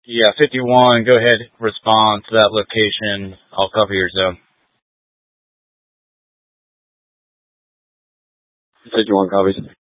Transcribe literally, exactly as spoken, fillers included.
Yeah, fifty-one, go ahead, respond to that location. I'll cover your zone. fifty-one copies.